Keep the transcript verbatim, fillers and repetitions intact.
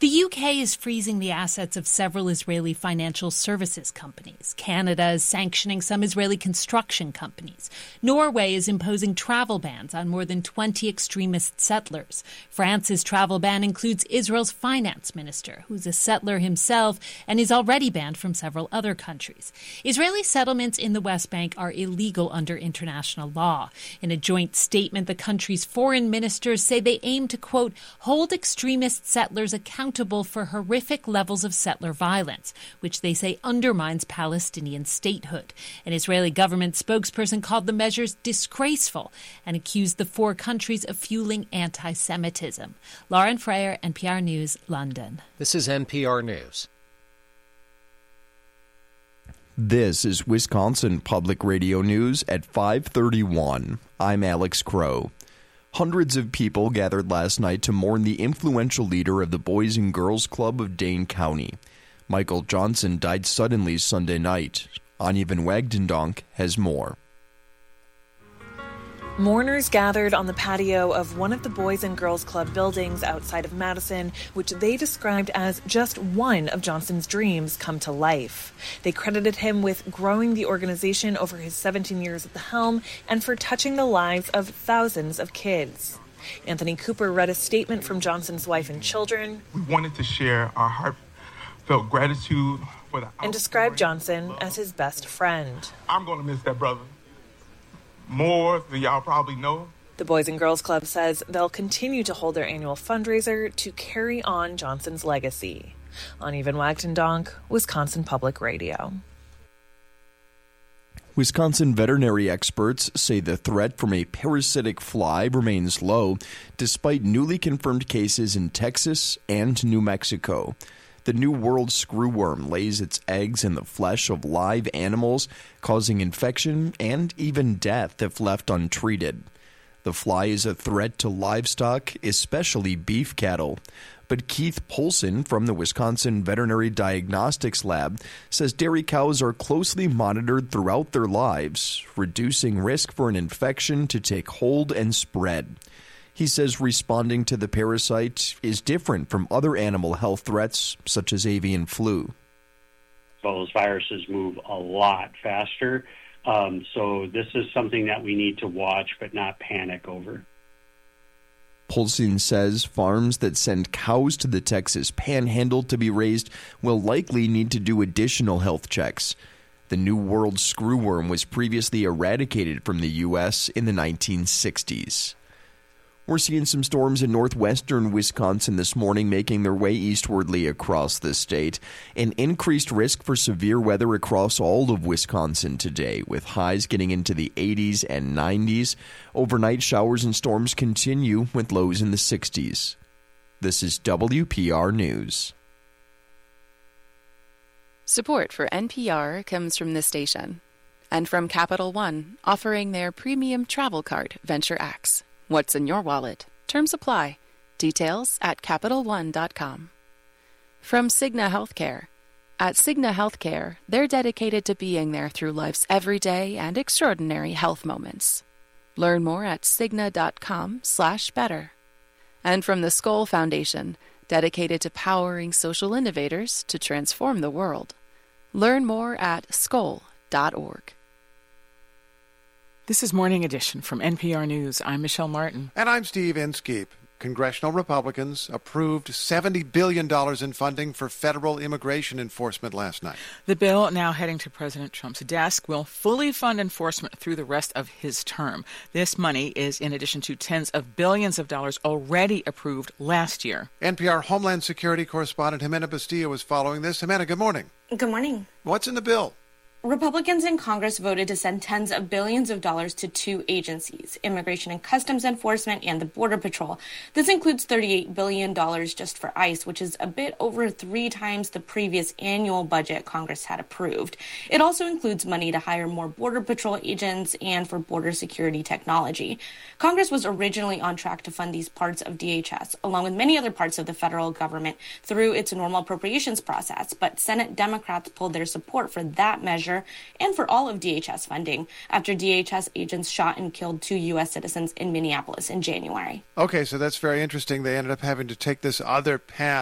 The U K is freezing the assets of several Israeli financial services companies. Canada is sanctioning some Israeli construction companies. Norway is imposing travel bans on more than twenty extremist settlers. France's travel ban includes Israel's finance minister, who's a settler himself and is already banned from several other countries. Israeli settlements in the West Bank are illegal under international law. In a joint statement, the country's foreign ministers say they aim to, quote, hold extremist settlers accountable for horrific levels of settler violence, which they say undermines Palestinian statehood. An Israeli government spokesperson called the measures disgraceful and accused the four countries of fueling anti-Semitism. Lauren Freyer, N P R News, London. This is N P R News. This is Wisconsin Public Radio News at five thirty-one. I'm Alex Crow. Hundreds of people gathered last night to mourn the influential leader of the Boys and Girls Club of Dane County. Michael Johnson died suddenly Sunday night. Anya Van Wagdendonk has more. Mourners gathered on the patio of one of the Boys and Girls Club buildings outside of Madison, which they described as just one of Johnson's dreams come to life. They credited him with growing the organization over his seventeen years at the helm and for touching the lives of thousands of kids. Anthony Cooper read a statement from Johnson's wife and children. We wanted to share our heartfelt gratitude for the and described Johnson as his best friend. I'm going to miss that brother more than y'all probably know. The Boys and Girls Club says they'll continue to hold their annual fundraiser to carry on Johnson's legacy. Anya Van Wagdendonk, Wisconsin Public Radio. Wisconsin veterinary experts say the threat from a parasitic fly remains low, despite newly confirmed cases in Texas and New Mexico. The New World screwworm lays its eggs in the flesh of live animals, causing infection and even death if left untreated. The fly is a threat to livestock, especially beef cattle. But Keith Polson from the Wisconsin Veterinary Diagnostics Lab says dairy cows are closely monitored throughout their lives, reducing risk for an infection to take hold and spread. He says responding to the parasite is different from other animal health threats, such as avian flu. Those viruses move a lot faster, um, so this is something that we need to watch but not panic over. Polson says farms that send cows to the Texas Panhandle to be raised will likely need to do additional health checks. The New World screwworm was previously eradicated from the U S in the nineteen sixties. We're seeing some storms in northwestern Wisconsin this morning making their way eastwardly across the state. An increased risk for severe weather across all of Wisconsin today, with highs getting into the eighties and nineties. Overnight showers and storms continue with lows in the sixties. This is W P R News. Support for N P R comes from this station and from Capital One, offering their premium travel card, Venture X. What's in your wallet? Terms apply. Details at Capital One dot com. From Cigna Healthcare. At Cigna Healthcare, they're dedicated to being there through life's everyday and extraordinary health moments. Learn more at Cigna dot com slash better. And from the Skoll Foundation, dedicated to powering social innovators to transform the world. Learn more at skoll dot org. This is Morning Edition from N P R News. I'm Michelle Martin. And I'm Steve Inskeep. Congressional Republicans approved seventy billion dollars in funding for federal immigration enforcement last night. The bill, now heading to President Trump's desk, will fully fund enforcement through the rest of his term. This money is in addition to tens of billions of dollars already approved last year. N P R Homeland Security correspondent Jimena Bustillo is following this. Jimena, good morning. Good morning. What's in the bill? Republicans in Congress voted to send tens of billions of dollars to two agencies, Immigration and Customs Enforcement and the Border Patrol. This includes thirty-eight billion dollars just for ICE, which is a bit over three times the previous annual budget Congress had approved. It also includes money to hire more Border Patrol agents and for border security technology. Congress was originally on track to fund these parts of D H S, along with many other parts of the federal government, through its normal appropriations process, but Senate Democrats pulled their support for that measure and for all of D H S funding after D H S agents shot and killed two U S citizens in Minneapolis in January. Okay, so that's very interesting. They ended up having to take this other path